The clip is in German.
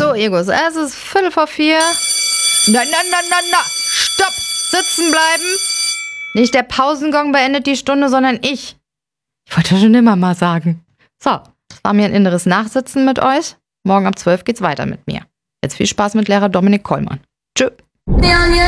So, Egos, es ist 3:45. Na, stopp! Sitzen bleiben! Nicht der Pausengong beendet die Stunde, sondern ich. Ich wollte schon immer mal sagen. So, es war mir ein inneres Nachsitzen mit euch. Morgen ab 12 geht's weiter mit mir. Jetzt viel Spaß mit Lehrer Dominik Kollmann. Tschö.